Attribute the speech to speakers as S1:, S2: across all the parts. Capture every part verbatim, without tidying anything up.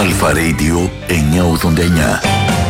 S1: Αλφα Radio εννιακόσια ογδόντα εννιά.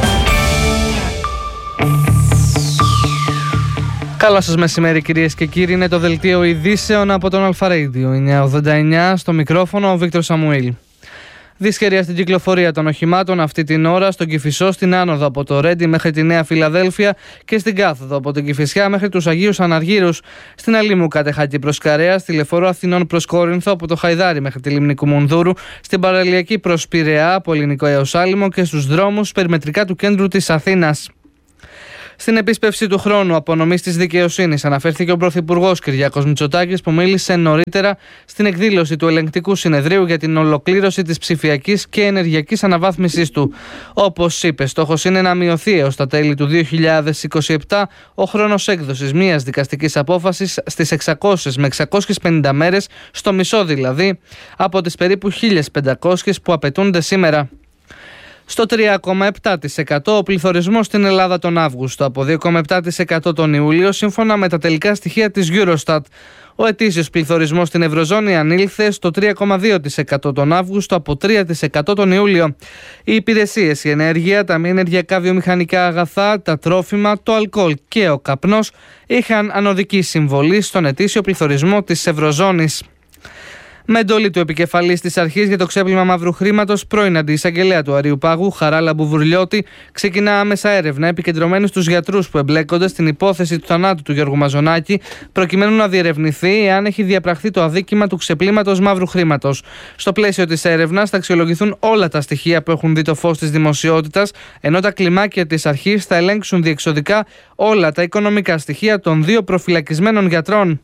S2: Καλό σας μεσημέρι κυρίες και κύριοι, είναι το δελτίο ειδήσεων από τον Αλφα Radio εννιακόσια ογδόντα εννιά, στο μικρόφωνο ο Βίκτορ Σαμουήλ. Δυσχερία στην κυκλοφορία των οχημάτων αυτή την ώρα στον Κηφισό, στην άνοδο από το Ρέντι μέχρι τη Νέα Φιλαδέλφια και στην κάθοδο από την Κηφισιά μέχρι τους Αγίους Αναργύρους, στην Αλήμου Κατεχάκη προς Καρέα, στη Λεωφόρο Αθηνών προς Κόρινθο από το Χαϊδάρι μέχρι τη Λίμνη Κουμουνδούρου, στην Παραλιακή προς Πειραιά από Ελληνικό έως Άλυμο και στους δρόμους περιμετρικά του κέντρου της Αθήνας. Στην επίσπευση του χρόνου απονομής της δικαιοσύνης αναφέρθηκε ο Πρωθυπουργός Κυριάκος Μητσοτάκης, που μίλησε νωρίτερα στην εκδήλωση του Ελεγκτικού Συνεδρίου για την ολοκλήρωση της ψηφιακής και ενεργειακής αναβάθμισης του. Όπως είπε, στόχος είναι να μειωθεί έως τα τέλη του δύο χιλιάδες είκοσι επτά ο χρόνος έκδοσης μιας δικαστικής απόφασης στις εξακόσιες με εξακόσιες πενήντα μέρες, στο μισό δηλαδή, από τις περίπου χίλιες πεντακόσιες που απαιτούνται σήμερα. Στο τρία κόμμα επτά τοις εκατό ο πληθωρισμός στην Ελλάδα τον Αύγουστο, από δύο κόμμα επτά τοις εκατό τον Ιούλιο, σύμφωνα με τα τελικά στοιχεία της Eurostat. Ο ετήσιος πληθωρισμός στην Ευρωζώνη ανήλθε στο τρία κόμμα δύο τοις εκατό τον Αύγουστο, από τρία τοις εκατό τον Ιούλιο. Οι υπηρεσίες, η ενέργεια, τα μη ενεργειακά βιομηχανικά αγαθά, τα τρόφιμα, το αλκοόλ και ο καπνός είχαν ανωδική συμβολή στον ετήσιο πληθωρισμό της Ευρωζώνης. Με εντολή του επικεφαλής της Αρχής για το ξέπλυμα μαύρου χρήματος, πρώην αντιεισαγγελέα του Αριουπάγου, Χαράλα Μπουβουρλιώτη, ξεκινά άμεσα έρευνα επικεντρωμένη στους γιατρούς που εμπλέκονται στην υπόθεση του θανάτου του Γιώργου Μαζονάκη, προκειμένου να διερευνηθεί εάν έχει διαπραχθεί το αδίκημα του ξεπλύματος μαύρου χρήματος. Στο πλαίσιο της έρευνας θα αξιολογηθούν όλα τα στοιχεία που έχουν δει το φως της δημοσιότητας, ενώ τα κλιμάκια της Αρχής θα ελέγξουν διεξοδικά όλα τα οικονομικά στοιχεία των δύο προφυλακισμένων γιατρών.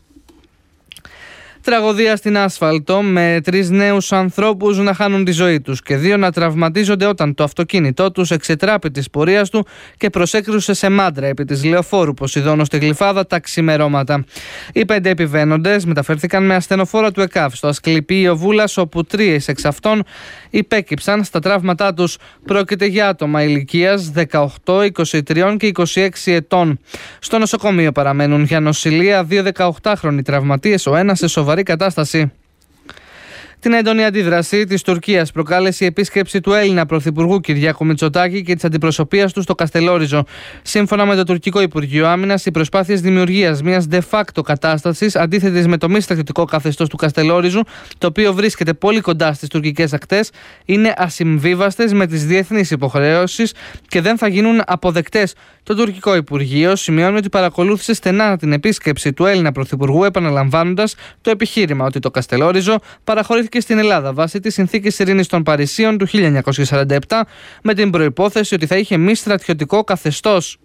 S2: Τραγωδία στην άσφαλτο, με τρεις νέους ανθρώπους να χάνουν τη ζωή τους και δύο να τραυματίζονται όταν το αυτοκίνητό τους εξετράπη της πορείας του και προσέκρουσε σε μάντρα επί της Λεωφόρου Ποσειδώνου στη Γλυφάδα τα ξημερώματα. Οι πέντε επιβαίνοντες μεταφέρθηκαν με ασθενοφόρα του ΕΚΑΒ στο Ασκληπείο Βούλας, όπου τρεις εξ αυτών υπέκυψαν στα τραύματά τους. Πρόκειται για άτομα ηλικίας δεκαοκτώ, είκοσι τρία και είκοσι έξι ετών. Στο νοσοκομείο παραμένουν για νοσηλεία δύο δεκαοκτάχρονοι τραυματίες, ο ένας σε σοβαρή κατάσταση. Την έντονη αντίδραση της Τουρκίας προκάλεσε η επίσκεψη του Έλληνα Πρωθυπουργού Κυριάκου Μητσοτάκη και της αντιπροσωπείας του στο Καστελόριζο. Σύμφωνα με το τουρκικό Υπουργείο Άμυνας, οι προσπάθειες δημιουργίας μιας de facto κατάστασης αντίθετης με το μη στρατιωτικό καθεστώς του Καστελόριζου, το οποίο βρίσκεται πολύ κοντά στις τουρκικές ακτές, είναι ασυμβίβαστες με τις διεθνείς υποχρεώσεις και δεν θα γίνουν αποδεκτές. Το τουρκικό Υπουργείο σημειώνει ότι παρακολούθησε στενά την επίσκεψη του Έλληνα Πρωθυπουργού, επαναλαμβάνοντας το επιχείρημα ότι το Καστελόριζο παραχωρήθηκε στην Ελλάδα βάσει της Συνθήκης Ειρήνης των Παρισίων του χίλια εννιακόσια σαράντα επτά, με την προϋπόθεση ότι θα είχε μη στρατιωτικό καθεστώς.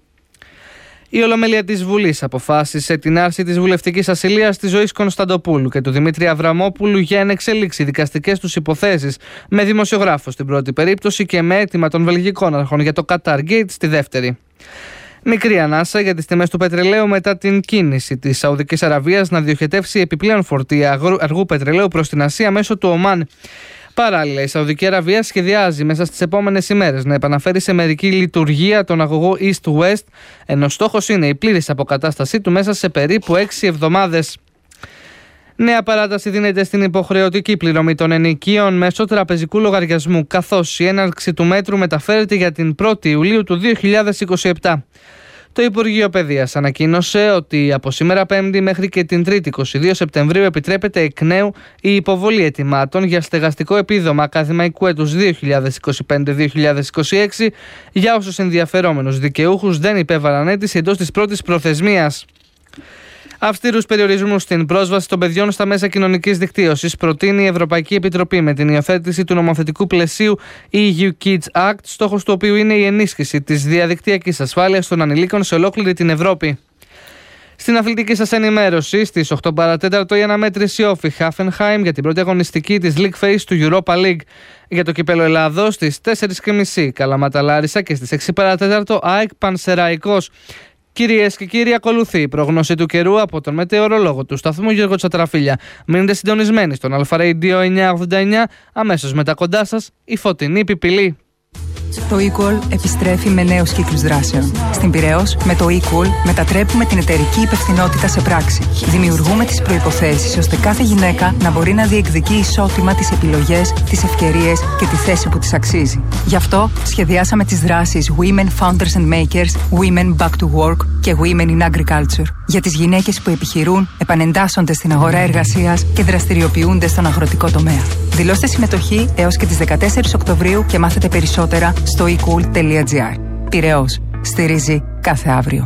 S2: Η Ολομέλεια της Βουλής αποφάσισε την άρση της βουλευτικής ασυλίας της Ζωής Κωνσταντοπούλου και του Δημήτρη Αβραμόπουλου για ενεξελίξει δικαστικές τους υποθέσεις, με δημοσιογράφο στην πρώτη περίπτωση και με αίτημα των βελγικών αρχών για το Qatar Gate στη δεύτερη. Μικρή ανάσα για τις τιμές του πετρελαίου μετά την κίνηση της Σαουδικής Αραβίας να διοχετεύσει επιπλέον φορτία αργού πετρελαίου προς την Ασία μέσω του Ομάν. Παράλληλα, η Σαουδική Αραβία σχεδιάζει μέσα στις επόμενες ημέρες να επαναφέρει σε μερική λειτουργία τον αγωγό East-West, ενώ στόχος είναι η πλήρης αποκατάστασή του μέσα σε περίπου έξι εβδομάδες. Νέα παράταση δίνεται στην υποχρεωτική πληρωμή των ενοικίων μέσω τραπεζικού λογαριασμού, καθώς η έναρξη του μέτρου μεταφέρεται για την πρώτη Ιουλίου του δύο χιλιάδες είκοσι επτά. Το Υπουργείο Παιδείας ανακοίνωσε ότι από σήμερα Πέμπτη μέχρι και την Τρίτη είκοσι δύο Σεπτεμβρίου επιτρέπεται εκ νέου η υποβολή αιτημάτων για στεγαστικό επίδομα ακαδημαϊκού έτους δύο χιλιάδες είκοσι πέντε δύο χιλιάδες είκοσι έξι για όσους ενδιαφερόμενους δικαιούχους δεν υπέβαλαν αίτηση εντός της πρώτης προθεσμίας. Αυστηρούς περιορισμούς στην πρόσβαση των παιδιών στα μέσα κοινωνικής δικτύωσης προτείνει η Ευρωπαϊκή Επιτροπή με την υιοθέτηση του νομοθετικού πλαισίου ι γιου Kids Act, στόχος του οποίου είναι η ενίσχυση της διαδικτυακής ασφάλειας των ανηλίκων σε ολόκληρη την Ευρώπη. Στην αθλητική σας ενημέρωση, στις οκτώ παρά τέταρτο η αναμέτρηση Όφη Χάφενχάιμ για την πρώτη αγωνιστική της League Phase του Europa League. Για το κυπέλλο Ελλάδος στις τέσσερις και μισή Καλαμάτα Λάρισα και στις έξι παρά τέταρτο ΑΕΚ Πανσεραϊκός. Κυρίες και κύριοι, ακολουθεί η πρόγνωση του καιρού από τον μετεωρολόγο του σταθμού Γιώργο Τσατραφίλια. Μείνετε συντονισμένοι στον Αλφα Radio εννιακόσια ογδόντα εννιά, αμέσως μετά κοντά σας η φωτεινή πιπηλή.
S3: Το Equal επιστρέφει με νέους κύκλους δράσεων. Στην Πειραιώς, με το Equal μετατρέπουμε την εταιρική υπευθυνότητα σε πράξη. Δημιουργούμε τις προϋποθέσεις ώστε κάθε γυναίκα να μπορεί να διεκδικεί ισότιμα τις επιλογές, τις ευκαιρίες και τη θέση που της αξίζει. Γι' αυτό σχεδιάσαμε τις δράσεις Women Founders and Makers, Women Back to Work και Women in Agriculture για τις γυναίκες που επιχειρούν, επανεντάσσονται στην αγορά εργασίας και δραστηριοποιούνται στον αγροτικό τομέα. Δηλώστε συμμετοχή έως και τις δεκατέσσερις Οκτωβρίου και μάθετε περισσότερα στο e cool τελεία gr. Πειραιώς. Στηρίζει κάθε αύριο.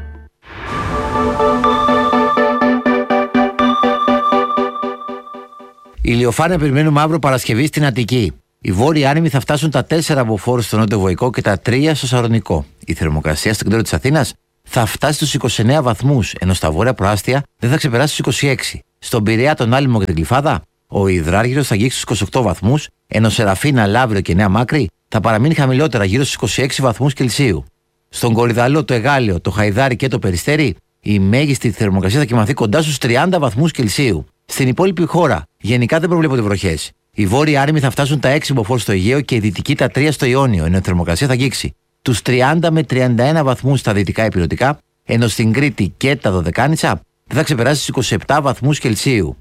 S4: Ηλιοφάνεια περιμένουμε αύριο Παρασκευή στην Αττική. Οι βόρειοι άνεμοι θα φτάσουν τα τέσσερα από φόρους στο νότιο Βοϊκό και τα τρία στο Σαρονικό. Η θερμοκρασία στο κέντρο της Αθήνας θα φτάσει στους είκοσι εννέα βαθμούς, ενώ στα βόρεια προάστια δεν θα ξεπεράσει τους είκοσι έξι. Στον Πειραιά, τον Άλυμο και την Γλυφάδα, ο υδράργυρος θα αγγίξει στους είκοσι οκτώ βαθμούς, ενώ Σεραφίνα, Λαύριο και Νέα Μάκρη θα παραμείνει χαμηλότερα γύρω στους είκοσι έξι βαθμούς Κελσίου. Στον Κορυδαλό, το Εγάλιο, το Χαϊδάρι και το Περιστέρι, η μέγιστη θερμοκρασία θα κοιμαθεί κοντά στους τριάντα βαθμούς Κελσίου. Στην υπόλοιπη χώρα, γενικά δεν προβλέπονται βροχές. Οι βόρειοι άνεμοι θα φτάσουν τα έξι μποφόρ στο Αιγαίο και οι δυτικοί τα τρία στο Ιόνιο, ενώ η θερμοκρασία θα αγγίξει τους τριάντα με τριάντα ένα βαθμούς στα δυτικά ηπειρωτικά, ενώ στην Κρήτη και τα Δωδεκάνησα δεν θα ξεπεράσει τους είκοσι επτά βαθμούς Κελσίου.